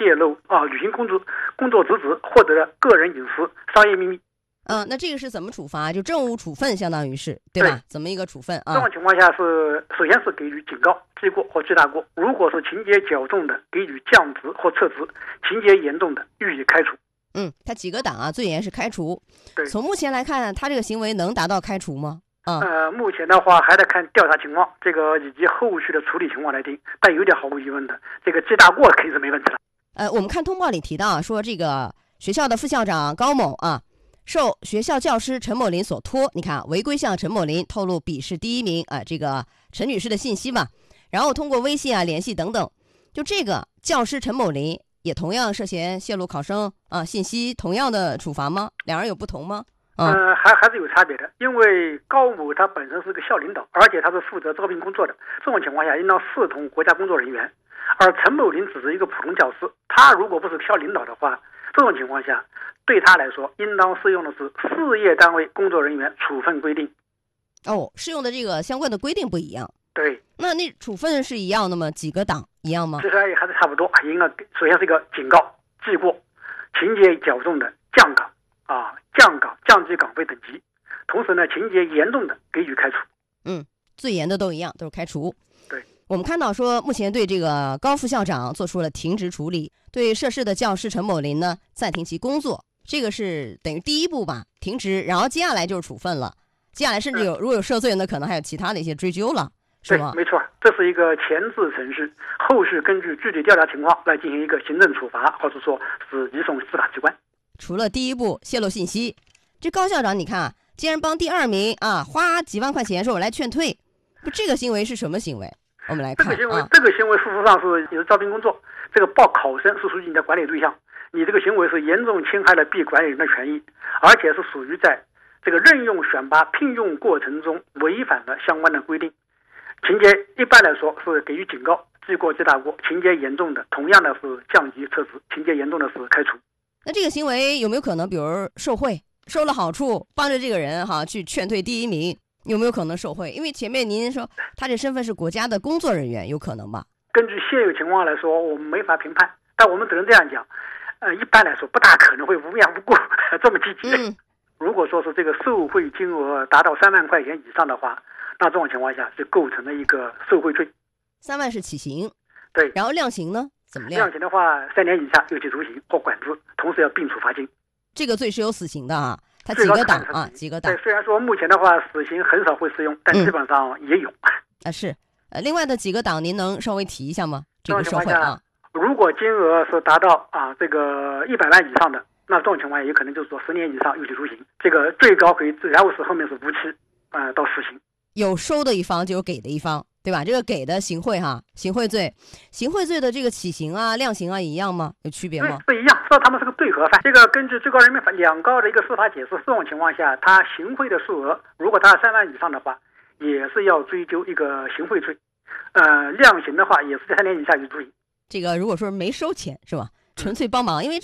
泄露履行工作职责获得的个人隐私、商业秘密。 那这个是怎么处罚？就政务处分，相当于是对吧？怎么一个处分啊？ 这种情况下是首先是给予警告、记过或记大过，如果是情节较重的，给予降职或撤职；情节严重的，予以开除。 他几个档啊？最严是开除。 对， 从目前来看，他这个行为能达到开除吗？ 目前的话还得看调查情况，这个以及后续的处理情况来定。但有点毫无疑问的，这个记大过肯定是没问题了。 我们看通报里提到说，这个学校的副校长高某受学校教师陈某林所托，你看违规向陈某林透露笔试第1名这个陈女士的信息嘛，然后通过微信联系等等，就这个教师陈某林也同样涉嫌泄露考生信息，同样的处罚吗？两人有不同吗？ 还是有差别的，因为高某他本身是个校领导，而且他是负责招聘工作的，这种情况下应当视同国家工作人员。而陈某林只是一个普通教师，他如果不是校领导的话，这种情况下对他来说应当适用的是事业单位工作人员处分规定。 适用的这个相关的规定不一样。 对， 那处分是一样的吗？几个档一样吗？ 其实还是差不多，应该首先是一个警告、记过，情节较重的降岗降级岗位等级，同时呢，情节严重的给予开除。 最严的都一样，都是开除。 对， 我们看到说，目前对这个高副校长做出了停职处理，对涉事的教师陈某林呢暂停其工作，这个是等于第一步吧，停职，然后接下来就是处分了，接下来甚至如果有涉罪，那可能还有其他的一些追究了，是吗？ 对，没错，这是一个前置程序，后续根据具体调查情况来进行一个行政处罚，或者说是移送司法机关。 除了第一步泄露信息，这高校长你看既然帮第2名花几万块钱说我来劝退，这个行为是什么行为？我们来看这个行为事实上是你的招聘工作，这个报考生是属于你的管理对象，你这个行为是严重侵害了被管理人的权益，而且是属于在这个任用、选拔、聘用过程中违反了相关的规定。情节一般来说是给予警告、记过、记大过，情节严重的同样的是降级撤职，情节严重的是开除。 那这个行为有没有可能比如受贿，收了好处，帮着这个人去劝退第1名，有没有可能受贿？因为前面您说他这身份是国家的工作人员，有可能吧？ 根据现有情况来说，我们没法评判，但我们只能这样讲，一般来说不大可能会无缘无故这么积极。如果说是这个受贿金额达到3万块钱以上的话，那这种情况下是构成了一个受贿罪。 3万是起刑， 对。 然后量刑呢？怎么量？ 量刑的话，3年以下有期徒刑或管制，同时要并处罚金。 这个罪是有死刑的它几个档几个档？ 对，虽然说目前的话死刑很少会适用，但基本上也有。 是。另外的几个档您能稍微提一下吗？这个受贿如果金额是达到这个100万以上的，那这种情况下也可能就是说10年以上有期徒刑，这个最高可以，然后是后面是无期到死刑。有收的一方就有给的一方，对吧？这个给的行贿行贿罪的这个起刑量刑一样吗？有区别吗？ 不一样，他们是个对合犯。这个根据最高人民法两高的一个司法解释，这种情况下，他行贿的数额如果他3万以上的话，也是要追究一个行贿罪。量刑的话也是3年以下有期徒刑。 这个如果说没收钱是吧？纯粹帮忙，因为